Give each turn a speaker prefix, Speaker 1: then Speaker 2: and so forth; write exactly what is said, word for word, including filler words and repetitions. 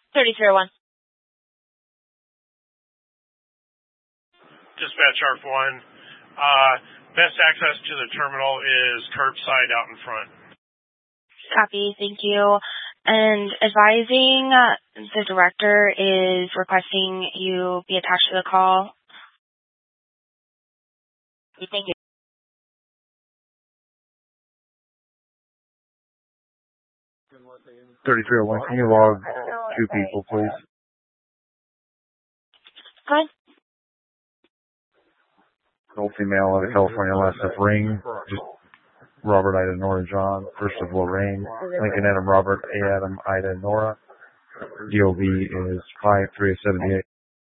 Speaker 1: thirty-three oh one.
Speaker 2: Dispatch R F one. Uh, best access to the terminal is curbside out in front.
Speaker 1: Copy, thank you. And advising uh, the director is requesting you be attached to the call. Thank you.
Speaker 3: thirty-three oh one, can you log two people, please?
Speaker 1: Good.
Speaker 3: Old female out of California, last of Ring, just Robert, Ida, Nora, John, first of Lorraine, Lincoln, Adam, Robert, A, Adam, Ida, Nora. D O B is five three seven eight.